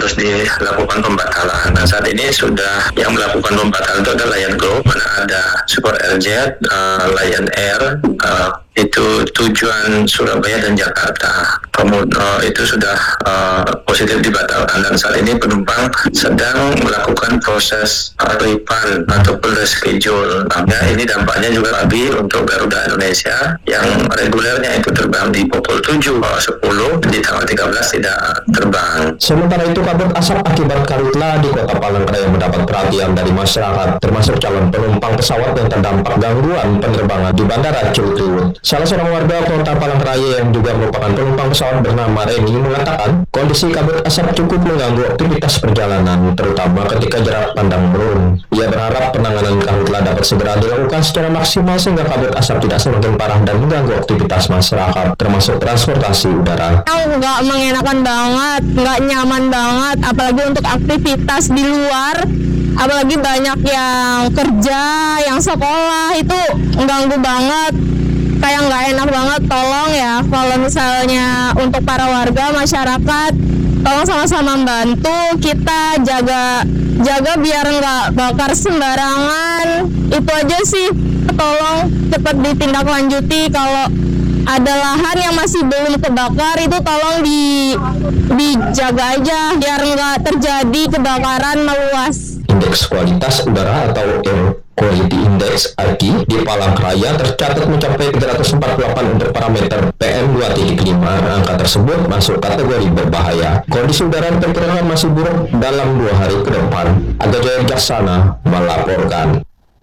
harus dilakukan pembatalan. Nah, saat ini sudah yang melakukan pembatalan itu adalah Lion Group, mana ada Super Airjet, Lion Air, itu tujuan Surabaya dan Jakarta. Kemudian itu sudah positif dibatalkan, dan saat ini penumpang sedang melakukan proses refund ataupun reschedule. Nah, ini dampaknya juga bagi untuk Garuda Indonesia yang regulernya itu terbang di pukul 7.10, di tanggal 13 tidak terbang. Sementara itu, kabut asap akibat karhutla di Kota Palangkaraya mendapat perhatian dari masyarakat, termasuk calon penumpang pesawat yang terdampak gangguan penerbangan di Bandara Cilikriwut. Salah seorang warga Kota Palangkaraya yang juga merupakan penumpang pesawat bernama Reni mengatakan kondisi kabut asap cukup mengganggu aktivitas perjalanan, terutama ketika jarak pandang menurun. Ia berharap penanganan karhutla dapat segera dilakukan secara maksimal sehingga kabut asap tidak semakin parah dan mengganggu aktivitas masyarakat, termasuk transportasi udara. Nggak mengenakan banget, nggak nyaman banget, apalagi untuk aktivitas di luar, apalagi banyak yang kerja, yang sekolah, itu mengganggu banget. Kayak nggak enak banget. Tolong ya, kalau misalnya untuk para warga masyarakat, tolong sama-sama bantu kita jaga biar nggak bakar sembarangan. Itu aja sih, tolong cepat ditindaklanjuti. Kalau ada lahan yang masih belum kebakar, itu tolong dijaga aja biar nggak terjadi kebakaran meluas. Indeks kualitas udara atau Air Quality Index (AQI) di Palangkaraya tercatat mencapai 348 untuk parameter PM2.5. Angka tersebut masuk kategori berbahaya. Kondisi udara diperkirakan masih buruk dalam 2 hari ke depan. Aga Jaya Wijaksana melaporkan.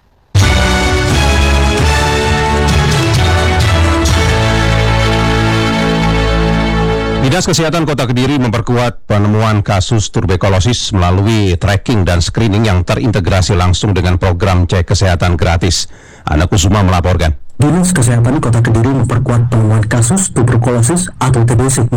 Dinas Kesehatan Kota Kediri memperkuat penemuan kasus tuberkulosis melalui tracking dan screening yang terintegrasi langsung dengan program cek kesehatan gratis. Ana Kusuma melaporkan. Dinas Kesehatan Kota Kediri memperkuat penemuan kasus tuberkulosis atau TBC